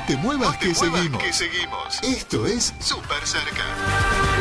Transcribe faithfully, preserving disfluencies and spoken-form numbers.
te muevas, no te que, muevas seguimos. que seguimos. Esto es Súper cerca.